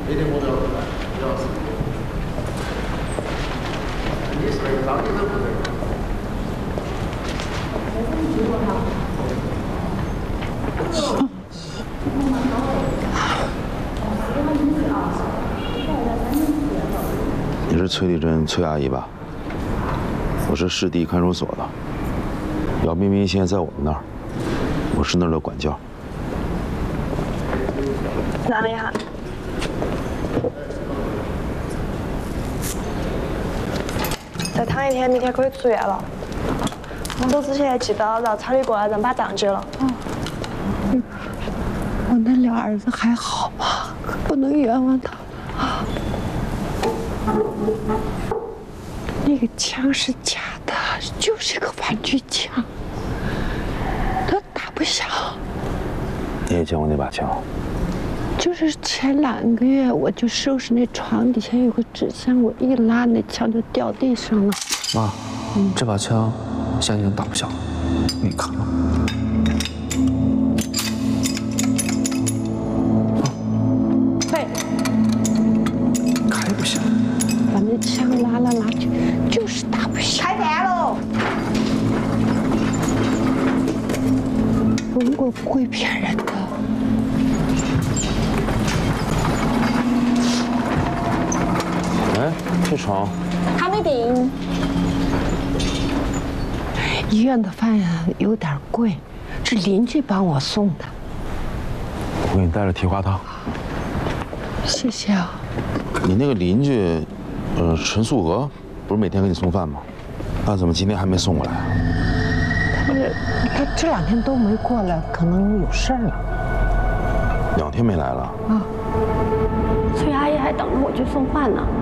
一点我都要来，主要是你是当地都不对。 你是崔丽珍崔阿姨吧？我是市地看守所的，姚彬彬现在在我们那儿，我是那儿的管教。 哪里哈？再躺一天，明天可以出院了。我走之前记得绕厂里过来人把账结了。 我那俩儿子还好吗？不能冤枉他。那个枪是假的，就是个玩具枪，他打不响。 你也见过那把枪？ 就是前2个月，我就收拾那床底下有个纸箱，我一拉那枪就掉地上了。 妈，这把枪现在已经打不响了，你看看。 对， 开不响。 把那枪拉来拉去，就是打不响。 开饭喽！ 中国不会骗人的。 哎，这床还没定。 医院的饭有点贵，是邻居帮我送的。 我给你带了蹄花汤。 谢谢啊。 你那个邻居，陈素娥，不是每天给你送饭吗？那怎么今天还没送过来啊？ 他这2天都没过来，可能有事儿了。 2天没来了。 啊。 崔阿姨还等着我去送饭呢。